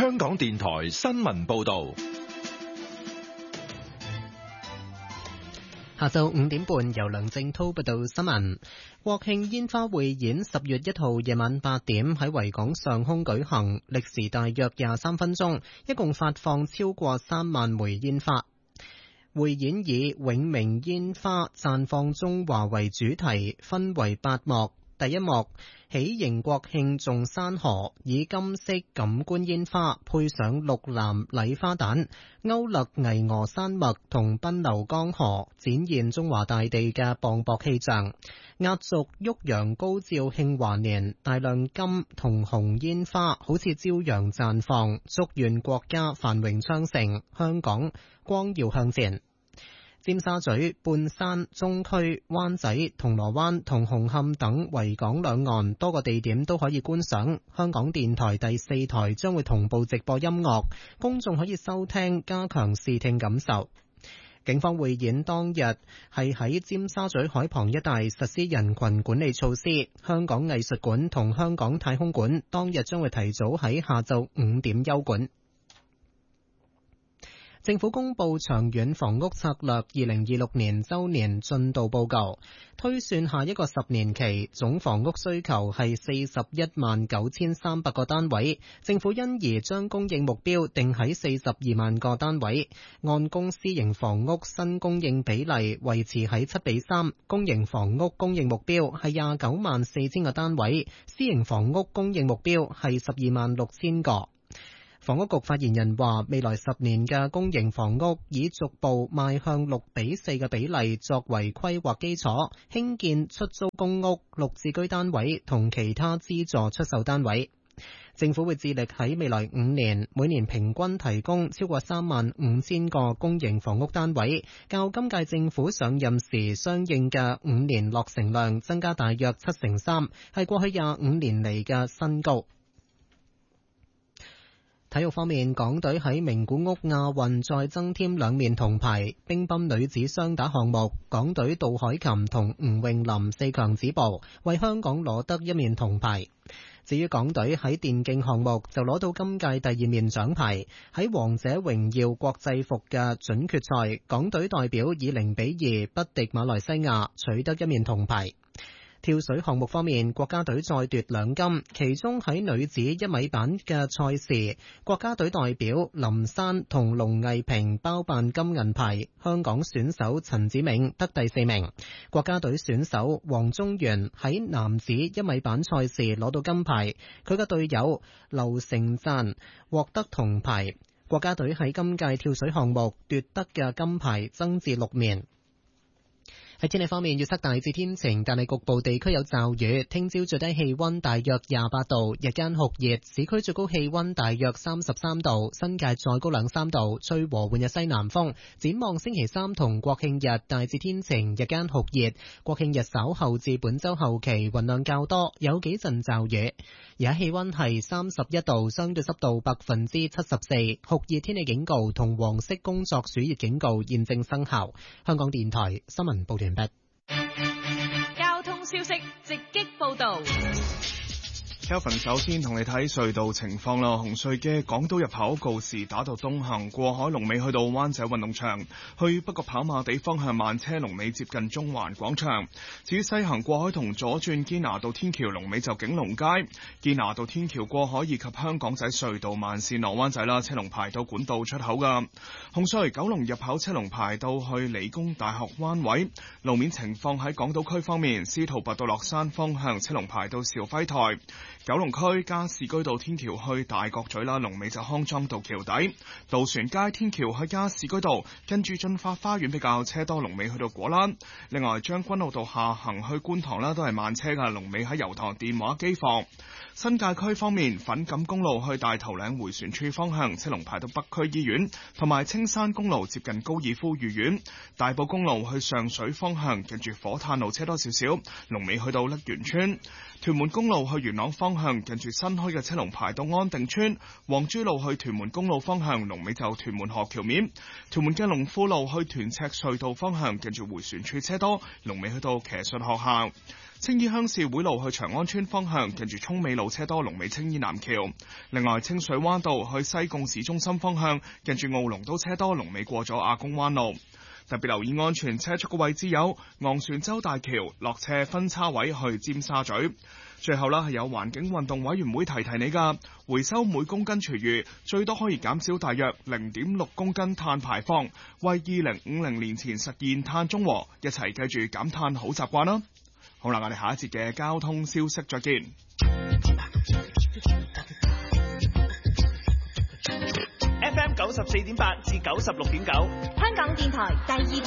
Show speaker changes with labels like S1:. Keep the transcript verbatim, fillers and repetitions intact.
S1: 香港電台新聞報道。
S2: 下晝五點半，由梁正濤報道新聞。國慶煙花匯演十月一號夜晚八點喺維港上空舉行，歷時大約廿三分鐘，一共發放超過三萬枚煙花。匯演以永明煙花綻放中華為主題，分為八幕。第一幕喜迎國慶頌山河，以金色錦官煙花配上綠藍禮花彈，勾勒巍峨山脈同奔流江河，展現中華大地嘅磅礴氣象。壓軸旭陽高照慶華年，大量金同紅煙花好似朝陽綻放，祝願國家繁榮昌盛，香港光耀向前。尖沙咀、半山、中區、灣仔、銅鑼灣同紅磡等維港兩岸多個地點都可以觀賞。香港電台第四台將會同步直播音樂，公眾可以收聽，加強視聽感受。警方匯演當日係喺尖沙咀海旁一帶實施人群管理措施。香港藝術館同香港太空館當日將會提早喺下晝五點休館。政府公布長遠房屋策略二零二六年周年進度報告，推算下一個十年期總房屋需求係四十一萬九千三百個單位，政府因而將供應目標定喺四十二萬個單位，按公私營房屋新供應比例維持喺七比三，公營房屋供應目標係廿九萬四千個單位，私營房屋供應目標係十二萬六千個。房屋局發言人話，未來十年嘅公營房屋以逐步邁向六比四嘅比例作為規劃基礎，興建出租公屋、綠置居單位同其他資助出售單位。政府會致力喺未來五年每年平均提供超過三萬五千個公營房屋單位，較今屆政府上任時相應嘅五年落成量增加大約七成三，係過去廿五年嚟嘅新高。體育方面，港隊喺名古屋亞運再增添兩面銅牌。乒乓女子雙打項目，港隊杜海琴同吳詠琳四強止步，為香港攞得一面銅牌。至於港隊喺電競項目就攞到今屆第二面獎牌。喺王者榮耀國際服嘅準決賽，港隊代表以零比二不敵馬來西亞，取得一面銅牌。跳水項目方面，國家隊再奪兩金，其中喺女子一米板嘅賽事，國家隊代表林珊同龍毅平包辦金銀牌，香港選手陳子銘得第四名。國家隊選手黃宗元喺男子一米板賽事攞到金牌，佢嘅隊友劉成贊獲得銅牌。國家隊喺今屆跳水項目奪得嘅金牌增至六面。喺天氣方面，預測大致天晴，但係局部地區有驟雨。聽朝最低氣溫大約廿八度，日間酷熱，市區最高氣溫大約三十三度，新界再高兩三度，吹和緩嘅西南風。展望星期三同國慶日大致天晴，日間酷熱。國慶日稍後至本週後期雲量較多，有幾陣驟雨。而家氣溫係三十一度，相對濕度百分之七十四，酷熱天氣警告同黃色工作暑熱警告現正生效。香港電台新聞報道完畢。
S3: 交通消息直擊報道。
S4: Kelvin 首先同你睇隧道情況啦。紅隧嘅港島入口告士打道東行過海龍尾去到灣仔運動場，去北角跑馬地方向慢車龍尾接近中環廣場。至於西行過海同左轉堅拿道天橋龍尾就景隆街，堅拿道天橋過海以及香港仔隧道慢線落灣仔啦，車龍排到管道出口噶。紅隧九龍入口車龍排到去理工大學灣位。路面情況喺港島區方面，司徒拔道落山方向車龍排到肇輝台。九龍區加士居道天橋去大角咀啦，龍尾就康莊道橋底；渡船街天橋去加士居道，跟住駿發花園比較車多，龍尾去到果欄。另外將軍澳道下行去觀塘啦，都係慢車噶，龍尾喺油塘電話機房。新界區方面，粉錦公路去大頭嶺迴旋處方向車龍排到北區醫院，同埋青山公路接近高爾夫御苑。大埔公路去上水方向，跟住火炭路車多少少，龍尾去到瀝源村。屯門公路去元朗方向，近住新墟嘅車龍排到安定村。黃珠路去屯門公路方向，龍尾就屯門河橋面。屯門嘅龍富路去屯赤隧道方向，近住迴旋處車多，龍尾去到騎術學校。 青衣鄉事會路去長安村方向，近住涌尾路車多，龍尾青衣南橋。另外，清水灣道去西貢市中心方向，近住澳龍都車多，龍尾過咗亞公灣路。特別留意安全車速嘅位置有昂船洲大橋落斜分叉位去尖沙咀。最後啦，係有環境運動委員會提提你㗎，回收每公斤廚餘最多可以減少大約零點六公斤碳排放，為二零五零年前實現碳中和，一齊記住減碳好習慣啦。好啦，我哋下一節嘅交通消息再見。
S5: F M 九十四點八至九十六點九，
S3: 香港電台第二台。